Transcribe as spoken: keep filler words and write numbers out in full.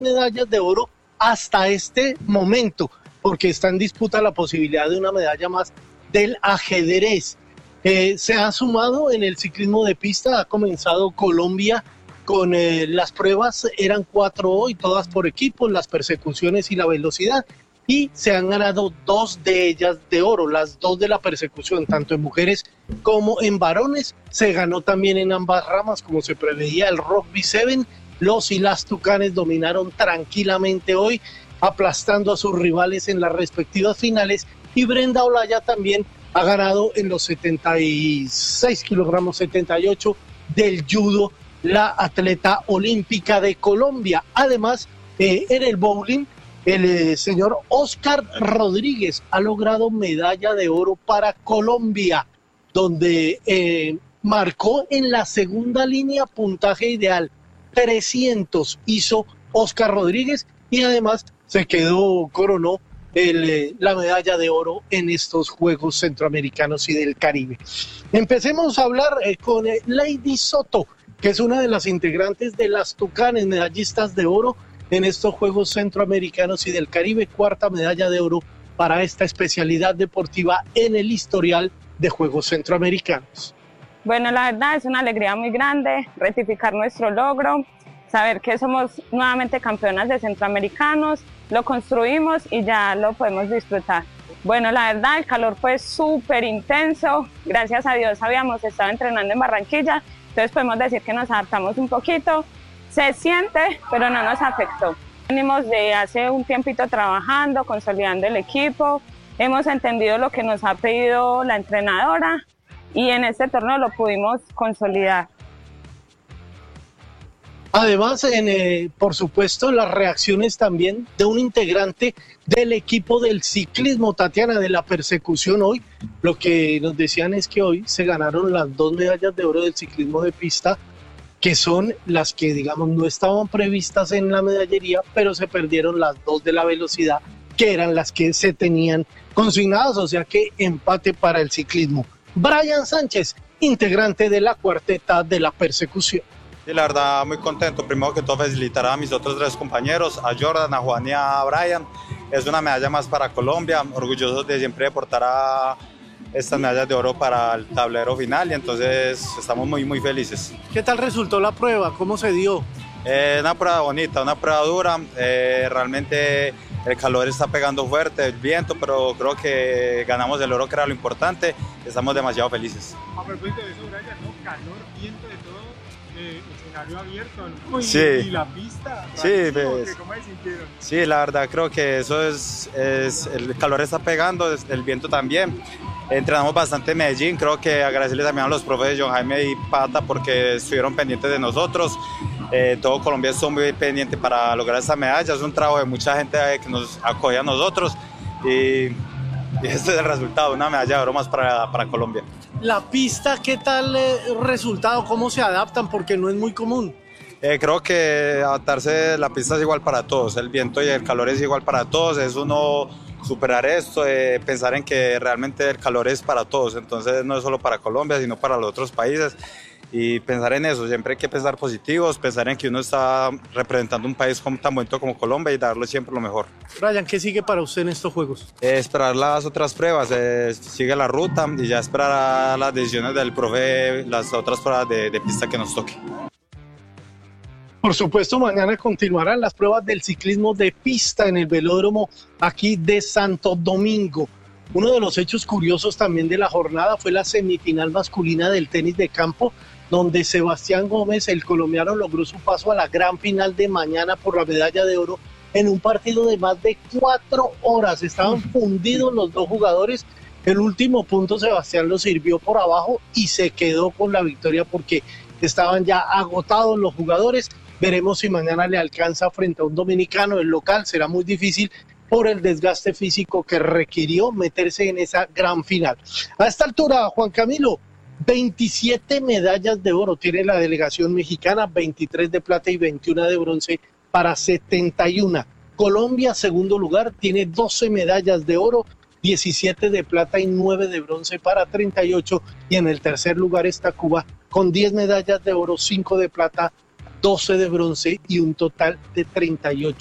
medallas de oro hasta este momento, porque está en disputa la posibilidad de una medalla más del ajedrez. Eh, se ha sumado en el ciclismo de pista, ha comenzado Colombia con eh, las pruebas, eran cuatro hoy, todas por equipos, las persecuciones y la velocidad, y se han ganado dos de ellas de oro, las dos de la persecución, tanto en mujeres como en varones. Se ganó también en ambas ramas, como se preveía, el Rugby siete. Los y las Tucanes dominaron tranquilamente hoy, aplastando a sus rivales en las respectivas finales, y Brenda Olaya también ha ganado en los setenta y seis kilogramos, setenta y ocho del judo, la atleta olímpica de Colombia. Además, eh, en el bowling, el eh, señor Oscar Rodríguez ha logrado medalla de oro para Colombia, donde eh, marcó en la segunda línea puntaje ideal. trescientos hizo Oscar Rodríguez y además se quedó, coronó el, eh, la medalla de oro en estos Juegos Centroamericanos y del Caribe. Empecemos a hablar eh, con eh, Lady Soto, que es una de las integrantes de las Tucanes, medallistas de oro en estos Juegos Centroamericanos y del Caribe, cuarta medalla de oro para esta especialidad deportiva en el historial de Juegos Centroamericanos. Bueno, la verdad es una alegría muy grande ratificar nuestro logro, saber que somos nuevamente campeonas de centroamericanos, lo construimos y ya lo podemos disfrutar. Bueno, la verdad el calor fue súper intenso, gracias a Dios habíamos estado entrenando en Barranquilla, entonces podemos decir que nos adaptamos un poquito, se siente, pero no nos afectó. Venimos de hace un tiempito trabajando, consolidando el equipo, hemos entendido lo que nos ha pedido la entrenadora, y en este torneo lo pudimos consolidar. Además, en, eh, por supuesto, las reacciones también de un integrante del equipo del ciclismo, Tatiana, de la persecución hoy. Lo que nos decían es que hoy se ganaron las dos medallas de oro del ciclismo de pista, que son las que, digamos, no estaban previstas en la medallería, pero se perdieron las dos de la velocidad, que eran las que se tenían consignadas, o sea que empate para el ciclismo. Brian Sánchez, integrante de la cuarteta de la persecución. Sí, la verdad, muy contento. Primero que todo, felicitar a mis otros tres compañeros, a Jordan, a Juan y a Brian. Es una medalla más para Colombia, orgullosos de siempre portar a estas medallas de oro para el tablero final, y entonces estamos muy, muy felices. ¿Qué tal resultó la prueba? ¿Cómo se dio? Eh, una prueba bonita, una prueba dura. Eh, realmente el calor está pegando fuerte, el viento, pero creo que ganamos el oro, que era lo importante. Estamos demasiado felices. A propósito de eso, Brian, ¿no? Calor, viento, de todo, eh, escenario abierto, ¿no? Y, sí. y la pista. Sí, pues, ¿cómo se sintieron? Sí, la verdad creo que eso es, es, el calor está pegando, el viento también. Entrenamos bastante en Medellín, creo que agradecerles también a los profes John Jaime y Pata porque estuvieron pendientes de nosotros. Eh, todo Colombia estuvo muy pendiente para lograr esta medalla, es un trabajo de mucha gente que nos acoge a nosotros, y, y este es el resultado, una medalla de oro más para, para Colombia. La pista, ¿qué tal eh, resultado? ¿Cómo se adaptan? Porque no es muy común. Eh, creo que adaptarse, la pista es igual para todos, el viento y el calor es igual para todos, es uno superar esto, eh, pensar en que realmente el calor es para todos, entonces no es solo para Colombia, sino para los otros países, y pensar en eso, siempre hay que pensar positivos, pensar en que uno está representando un país tan bonito como Colombia y darle siempre lo mejor. Brian, ¿qué sigue para usted en estos Juegos? Eh, esperar las otras pruebas, eh, sigue la ruta y ya esperar las decisiones del profe, las otras pruebas de, de pista que nos toque. Por supuesto, mañana continuarán las pruebas del ciclismo de pista en el velódromo aquí de Santo Domingo. Uno de los hechos curiosos también de la jornada fue la semifinal masculina del tenis de campo, donde Sebastián Gómez, el colombiano, logró su paso a la gran final de mañana por la medalla de oro en un partido de más de cuatro horas. Estaban fundidos los dos jugadores. El último punto Sebastián lo sirvió por abajo y se quedó con la victoria porque estaban ya agotados los jugadores. Veremos si mañana le alcanza frente a un dominicano. El local será muy difícil por el desgaste físico que requirió meterse en esa gran final. A esta altura, Juan Camilo, veintisiete medallas de oro tiene la delegación mexicana, veintitrés de plata y veintiuna de bronce para setenta y uno. Colombia, segundo lugar, tiene doce medallas de oro, diecisiete de plata y nueve de bronce para treinta y ocho. Y en el tercer lugar está Cuba con diez medallas de oro, cinco de plata doce de bronce y un total de treinta y ocho